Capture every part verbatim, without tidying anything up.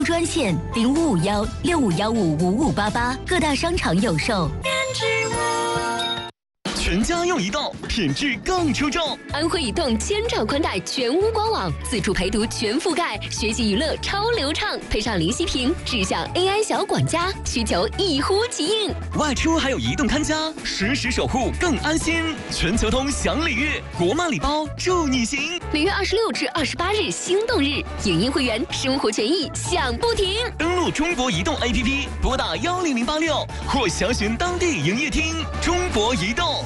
专线零五五幺六五幺五五五八八，各大商场有售。 全家用移动，品质更出众。 安徽移动千兆宽带全屋官网，自助陪读全覆盖，学习娱乐超流畅，配上零息屏，智享 A I 小管家，需求一呼即应。 外出还有移动看家，实时守护更安心。全球通享礼遇，国漫礼包助你行。 每月二十六至二十八日心动日，影音会员生活权益享不停。 登录中国移动 A P P， 拨打幺零零八六或详询当地营业厅。中国移动。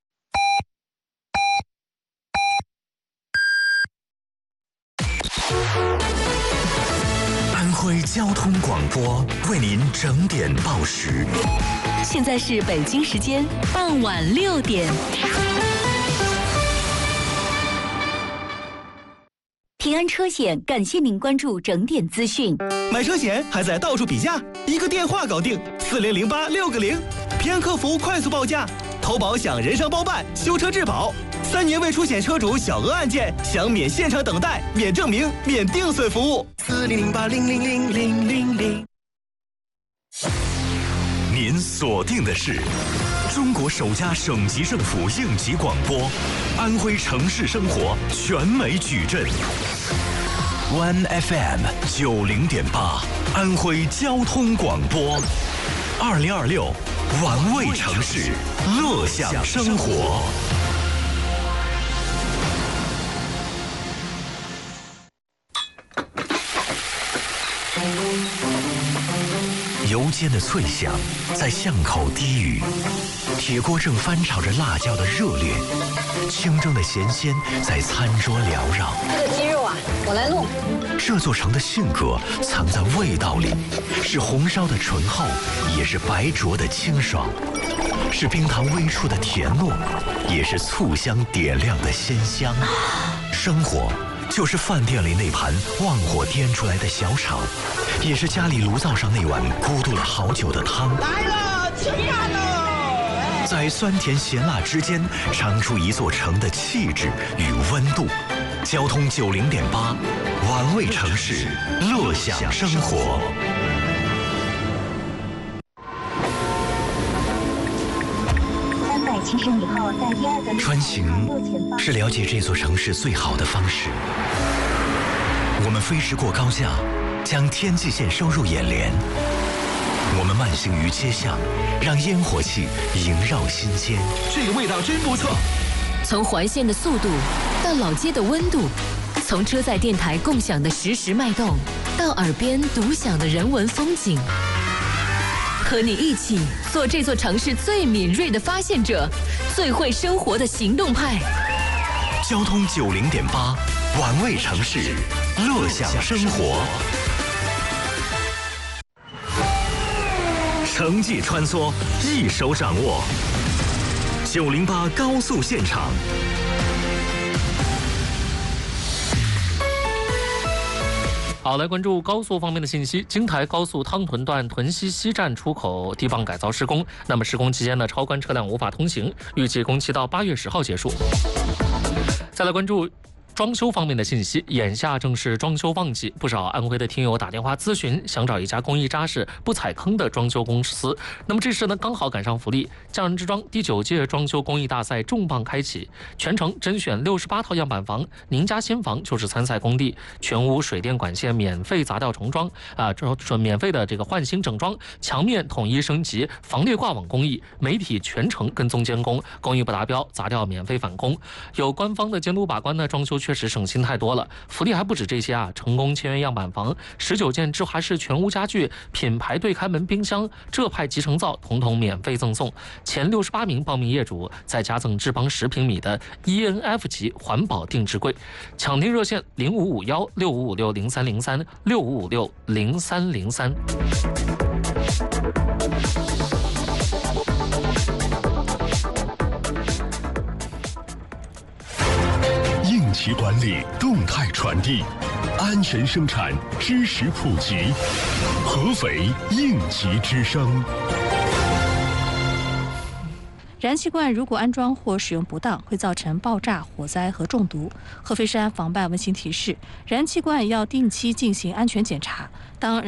安徽交通广播为您整点报时。 现在是北京时间傍晚六点。平安车险感谢您关注整点资讯。 买车险还在到处比价，一个电话搞定，四零零八六个零，平安客服快速报价，投保享人伤包办，修车质保。三年未出险车主小额案件享免现场等待、免证明、免定损服务。四零零八零零零零零零。 您锁定的是中国首家省级政府应急广播，安徽城市生活全美矩阵。One F M 九零点八，安徽交通广播。二零二六，玩味城市，乐享生活。油煎的脆响在巷口低语，铁锅正翻炒着辣椒的热烈，清蒸的咸鲜在餐桌缭绕。 这个鸡肉啊，我来弄。 这座城的性格藏在味道里，是红烧的醇厚，也是白灼的清爽，是冰糖微出的甜糯，也是醋香点亮的鲜香。生活就是饭店里那盘旺火颠出来的小炒，也是家里炉灶上那碗咕嘟了好久的汤。 来了，吃饭喽！ 在酸甜咸辣之间，尝出一座城的气质与温度。交通九零点八，玩味城市，乐享生活。 三百七十米后，在第二个穿行是了解这座城市最好的方式。我们飞驰过高架，将天际线收入眼帘。我们慢行于街巷，让烟火气萦绕心间。 这个味道真不错。 从环线的速度到老街的温度，从车载电台共享的实时脉动，到耳边独享的人文风景。和你一起做这座城市最敏锐的发现者，最会生活的行动派。 交通九零点八，玩味城市，乐享生活。城际穿梭，一手掌握。九零八高速现场。 好，来关注高速方面的信息。京台高速汤屯段屯溪西站出口地磅改造施工，那么施工期间呢，超关车辆无法通行，预计工期到八月十号结束。再来关注装修方面的信息，眼下正是装修旺季，不少安徽的听友打电话咨询，想找一家工艺扎实、不踩坑的装修公司。那么这时呢，刚好赶上福利，匠人之装第九届装修工艺大赛重磅开启，全程甄选六十八套样板房，您家新房就是参赛工地，全屋水电管线免费砸掉重装啊，这免费的这个换新整装，墙面统一升级，防裂挂网工艺，媒体全程跟踪监工，工艺不达标砸掉免费返工。有官方的监督把关呢，装修确实省心太多了。福利还不止这些啊，成功签约样板房，十九件智华式全屋家具、品牌对开门冰箱、浙派集成灶统统免费赠送。前六十八名报名业主再加赠智邦十平米的 E N F 级环保定制柜。抢订热线零五五幺六五五六零三零三六五五六零三零三。 应急管理动态传递，安全生产知识普及，合肥应急之声。 燃气罐如果安装或使用不当，会造成爆炸、火灾和中毒。合肥市安防办温馨提示：燃气罐要定期进行安全检查。当